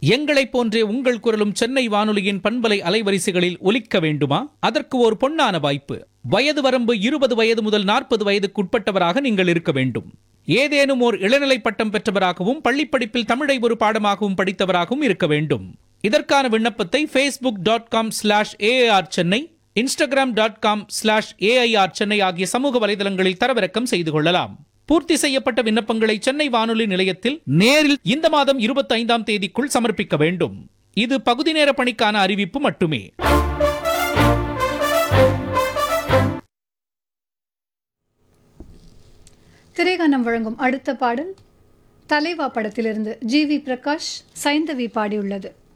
எங்களைப் போன்றே உங்கள் குரலும் சென்னை வானொலியின் பண்பலை அலைவரிசைகளில் ஒலிக்க வேண்டுமா? அதற்கு ஒரு பொன்னான வாய்ப்பு. வயது வரம்பு 20 வயது முதல் 40 வயதுக்குட்பட்டவராக நீங்கள் இருக்க வேண்டும். ஏதேனும் ஓர் இளநிலை பட்டம் பெற்றவராகவும் பள்ளிப்படிப்பில் தமிழை ஒரு பாடமாகவும் படித்தவராகவும் இருக்க வேண்டும். இதற்கான விண்ணப்பத்தை facebook.com/AIR சென்னை, instagram.com/AIR சென்னை ஆகிய சமூக வலைதளங்களில் தரவிறக்கம் செய்து கொள்ளலாம். பூர்த்தி செய்யப்பட்ட விண்ணப்பங்களை சென்னை வானொலி நிலையத்தில் நேரில் இந்த மாதம் 25ஆம் தேதிக்குள் சமர்ப்பிக்க வேண்டும். இது பகுதி நேர பணிக்கான அறிவிப்பு மட்டுமே. திரைகானம் வழங்கும் அடுத்த பாடல் தலைவா படத்திலிருந்து GV பிரகாஷ், சைந்தவி பாடியுள்ளது.